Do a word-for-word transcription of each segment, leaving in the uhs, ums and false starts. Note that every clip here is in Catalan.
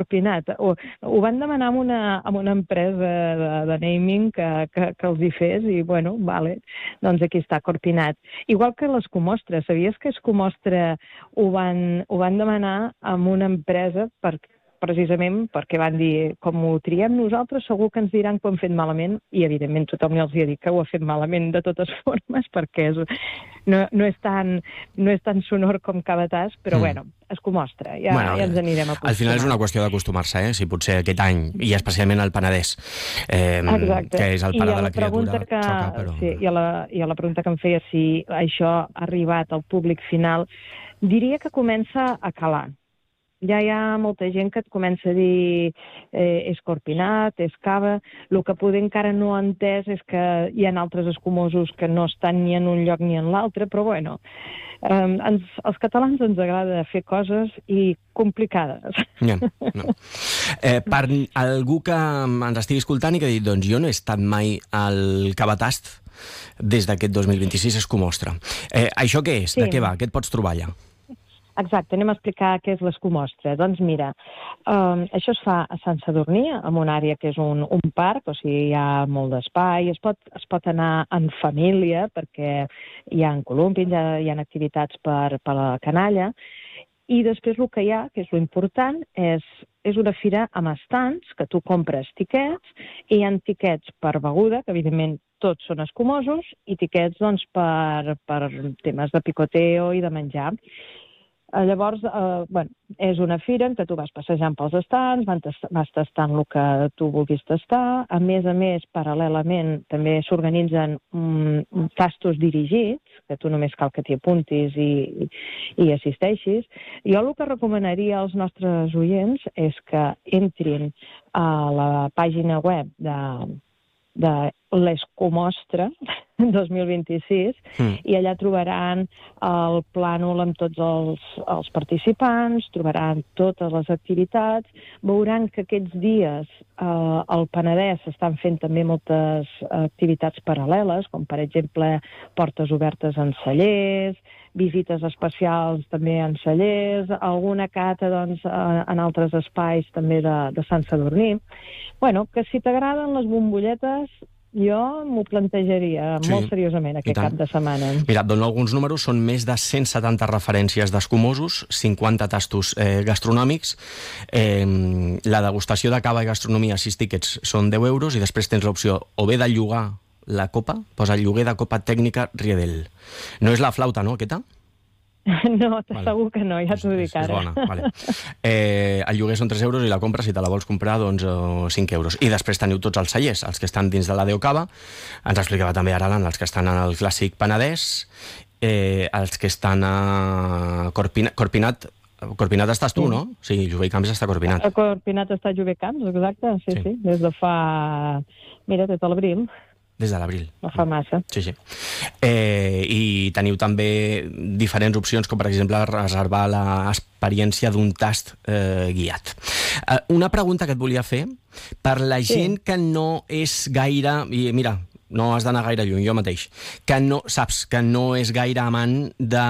Corpinat. Ho, ho van demanar amb una, amb una empresa de, de naming que, que, que els hi fes i, bueno, vale, doncs aquí està, Corpinat. Igual que l'Escumostra. Sabies que Escumostra ho van, ho van demanar amb una empresa per precisament perquè van dir, com ho triem nosaltres, segur que ens diran que ho hem fet malament, i evidentment tothom els ha dit que ho ha fet malament de totes formes, perquè és, no, no, és tan, no és tan sonor com Cabàs, però mm. bueno, Escumostra, ja, bueno, ja ens anirem a acostumar. Al final és una qüestió d'acostumar-se, eh? Si potser aquest any, i especialment al Penedès, eh, que és el pare de la criatura, que, xoca, però... Sí, i a, la, i a la pregunta que em feia si això ha arribat al públic final, diria que comença a calar. Ja hi ha molta gent que et comença a dir eh, és Corpinat, és Cava. El que poder encara no ha entès és que hi ha altres escumosos que no estan ni en un lloc ni en l'altre, però bueno, eh, ens, als catalans ens agrada fer coses i complicades. Ja, no. eh, per algú que ens estigui escoltant i que digui, doncs jo no he estat mai al Cavatast des d'aquest dos mil vint-i-sis Escumostra. Eh, això què és? Sí. De què va? Què et pots trobar allà? Exacte, anem a explicar què és l'Escumostra. Doncs mira, um, això es fa a Sant Sadurní, en una àrea que és un, un parc, o sigui, hi ha molt d'espai, es pot, es pot anar en família, perquè hi ha columpis, hi ha, hi ha activitats per, per la canalla, i després el que hi ha, que és l'important, és, és una fira amb estants, que tu compres tiquets, i hi ha tiquets per beguda, que evidentment tots són escumosos, i tiquets doncs, per, per temes de picoteo i de menjar. Llavors, eh, bueno, és una fira en què tu vas passejant pels estants, vas tastant el que tu vulguis tastar. A més a més, paral·lelament, també s'organitzen um, tastos dirigits, que tu només cal que t'hi apuntis i, i assisteixis. Jo el que recomanaria als nostres oients és que entrin a la pàgina web de, de l'Escumostra dos mil vint-i-sis mm. i allà trobaran el plànol amb tots els, els participants, trobaran totes les activitats, veuran que aquests dies eh, al Penedès s'estan fent també moltes activitats paral·leles, com per exemple portes obertes en cellers, visites especials també en cellers, alguna cata doncs, en altres espais també de, de Sant Sadurní. Bueno, que si t'agraden les bombolletes, jo m'ho plantejaria sí, molt seriosament aquest cap de setmana. Mira, et dono alguns números, són més de cent setanta referències d'escumosos, cinquanta tastos eh, gastronòmics, eh, la degustació de cava i gastronomia, sis tíquets són deu euros, i després tens l'opció o bé de llogar la copa, posa el lloguer de copa tècnica Riedel. No és la flauta, no, aquesta? No, t'assegur vale. Que no, ja t'ho dic ara. És bona, vale. Eh, el lloguer són tres euros i la compra, si te la vols comprar, doncs cinc euros. I després teniu tots els cellers, els que estan dins de la Déu Cava, ens explicava també ara l'Anna, els que estan en el clàssic Penedès, eh, els que estan a Corpinat, Corpinat, Corpinat estàs tu, sí. No? Sí, Jover Camps està a Corpinat. A Corpinat està Jover Camps, exacte, sí, sí, sí, des de fa, mira, des de l'abril. Des de l'abril. No fa massa. Sí, sí. Eh, I teniu també diferents opcions, com per exemple reservar l'experiència d'un tast eh, guiat. Eh, una pregunta que et volia fer, per la sí. gent que no és gaire... I mira, no has d'anar gaire lluny, jo mateix, que no, saps que no és gaire amant de,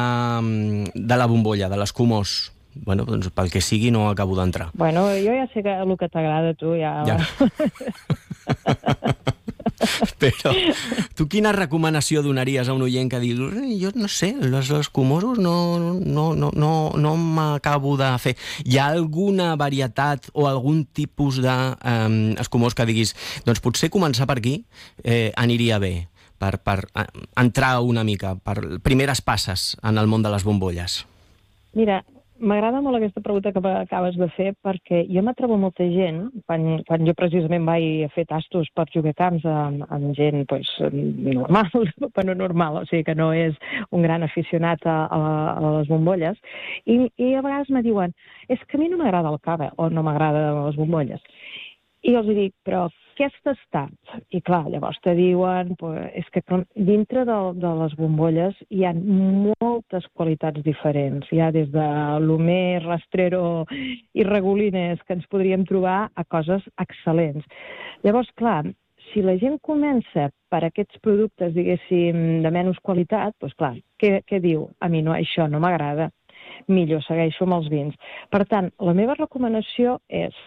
de la bombolla, de l'escumós. Bueno, doncs pel que sigui no acabo d'entrar. Bueno, jo ja sé que el que t'agrada a tu ja... ja. Però tu quina recomanació donaries a un oient que digui jo no sé, els escumosos no, no, no, no, no m'acabo de fer? Hi ha alguna varietat o algun tipus d'escumós eh, que diguis doncs potser començar per aquí eh, aniria bé per, per entrar una mica, per primeres passes en el món de les bombolles? Mira, m'agrada molt aquesta pregunta que acabes de fer perquè jo m'atrobo molta gent, quan, quan jo precisament vaig fer tastos per Jover Camps amb, amb gent pues, normal, però no normal, o sigui que no és un gran aficionat a, a, a les bombolles, i, i a vegades me diuen és que a mi no m'agrada el cava o no m'agrada les bombolles. I els dic, però què has tastat? I clar, llavors te diuen, pues, és que dintre de, de les bombolles hi ha moltes qualitats diferents. Hi ha des de lo més rastrero i regulines que ens podríem trobar a coses excel·lents. Llavors, clar, si la gent comença per aquests productes, diguéssim, de menys qualitat, doncs clar, què, què diu? A mi no, això no m'agrada. Millor segueixo amb els vins. Per tant, la meva recomanació és